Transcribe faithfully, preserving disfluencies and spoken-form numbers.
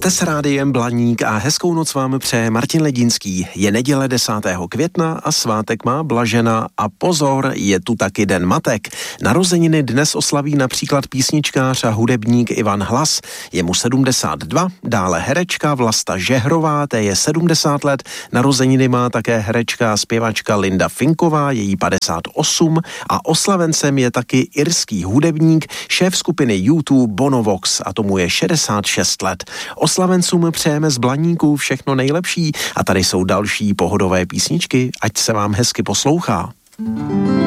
Jste s rádiem Blaník a hezkou noc vám přeje Martin Ledinský. Je neděle desátého května a svátek má Blažena a pozor, je tu taky Den matek. Narozeniny dnes oslaví například písničkář a hudebník Ivan Hlas, je mu sedmdesát dva, dále herečka Vlasta Žehrová, té je sedmdesát let, narozeniny má také herečka a zpěvačka Linda Finková, její padesát osm a oslavencem je taky irský hudebník, šéf skupiny YouTube Bono Vox a tomu je šedesát šest let. Oslavencům přejeme z Blaníků všechno nejlepší a tady jsou další pohodové písničky, ať se vám hezky poslouchá.